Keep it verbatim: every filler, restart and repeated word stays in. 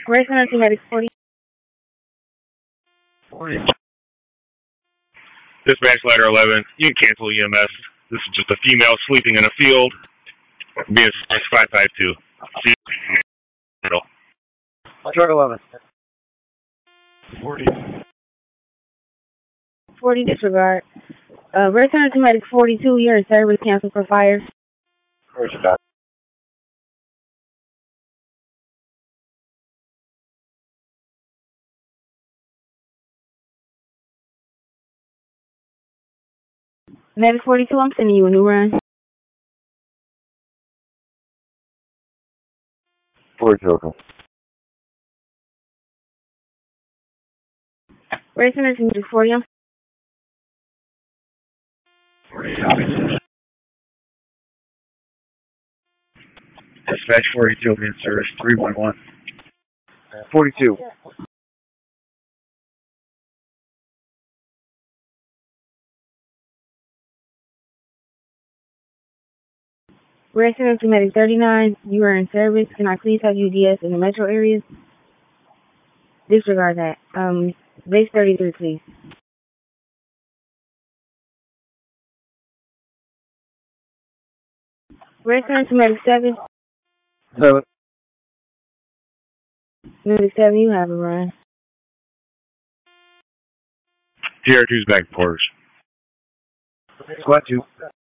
Where's the nursing medic forty? forty. Dispatch ladder eleven, you can cancel E M S. This is just a female sleeping in a field. B S five five two. See you. Truck eleven. forty. forty disregard. Uh, where's the nursing medic forty-two? You're in service. Cancel for fire. Where's your doc? Medic forty-two, I'm sending you a new run. forty-two. Where's the nursing medic forty? I'm forty. Dispatch forty-two, in service three one one. forty-two. Where's the nursing medic thirty-nine? You are in service. Can I please have U D S in the metro areas? Disregard that. Um, base thirty-three, please. Where's the nursing medic seven? seven. Medic seven, you have a run. T R two's back porters. Squad two.